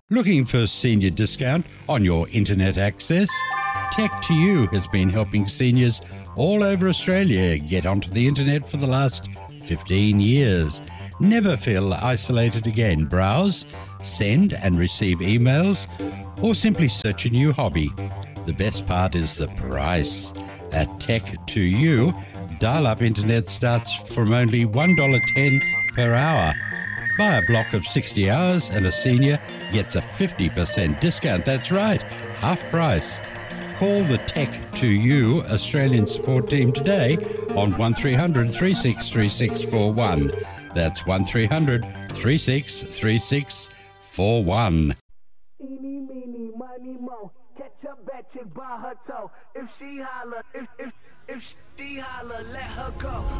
Looking for a senior discount on your internet access? Tech2U has been helping seniors all over Australia get onto the internet for the last 15 years. Never feel isolated again. Browse, send and receive emails, or simply search a new hobby. The best part is the price. At Tech2U, dial-up internet starts from only $1.10 per hour. Buy a block of 60 hours and a senior gets a 50% discount. That's right, half price. Call the Tech2U Australian support team today on 1300 363641. That's 1300 363641. Eeny, meeny, miny, mo. Catch a bad chick by her toe. If she holler, if she holler, let her go.